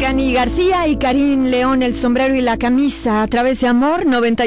Cani García y Karim León, El sombrero y la camisa, a través de Amor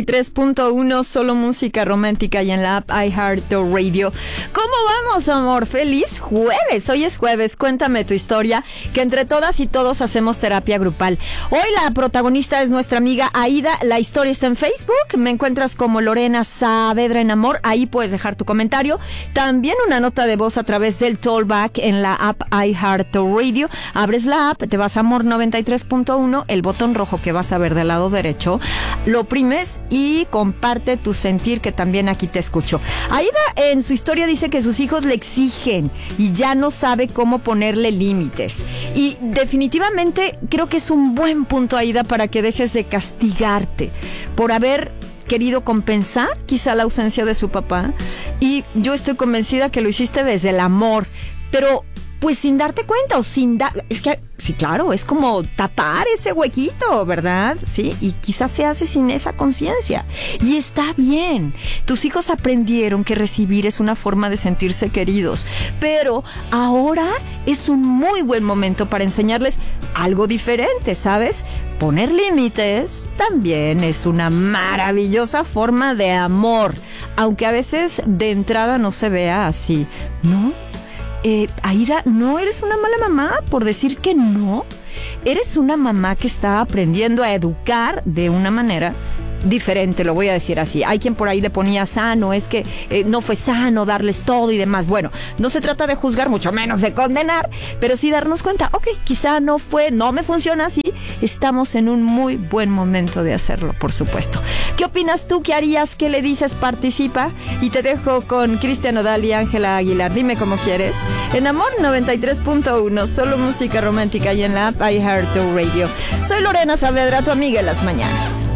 93.1, solo música romántica y en la app iHeartRadio. ¿Cómo vamos, amor? ¡Feliz jueves! Hoy es jueves, cuéntame tu historia, que entre todas y todos hacemos terapia grupal. Hoy la protagonista es nuestra amiga Aida, la historia está en Facebook, me encuentras como Lorena Saavedra en Amor, ahí puedes dejar tu comentario. También una nota de voz a través del Tollback en la app iHeartRadio. Abres la app, te vas a Amor 93.1, el botón rojo que vas a ver del lado derecho, lo oprimes y comparte tu sentir, que también aquí te escucho. Aida en su historia dice que sus hijos le exigen y ya no sabe cómo ponerle límites. Y definitivamente creo que es un buen punto, Aida, para que dejes de castigarte por haber querido compensar quizá la ausencia de su papá. Y yo estoy convencida que lo hiciste desde el amor, pero pues sin darte cuenta o sin dar... Es que, sí, claro, es como tapar ese huequito, ¿verdad? Sí, y quizás se hace sin esa conciencia. Y está bien. Tus hijos aprendieron que recibir es una forma de sentirse queridos. Pero ahora es un muy buen momento para enseñarles algo diferente, ¿sabes? Poner límites también es una maravillosa forma de amor. Aunque a veces de entrada no se vea así, ¿no? Aida, no eres una mala mamá por decir que no. Eres una mamá que está aprendiendo a educar de una manera diferente, lo voy a decir así. Hay quien por ahí le ponía sano, es que no fue sano darles todo y demás. Bueno, no se trata de juzgar, mucho menos de condenar, pero sí darnos cuenta, ok, quizá no me funciona así. Estamos en un muy buen momento de hacerlo, por supuesto. ¿Qué opinas tú? ¿Qué harías? ¿Qué le dices? Participa. Y te dejo con Cristian Nodal y Ángela Aguilar. Dime cómo quieres. En Amor 93.1, solo música romántica y en la app iHeartRadio. Soy Lorena Saavedra, tu amiga en las mañanas.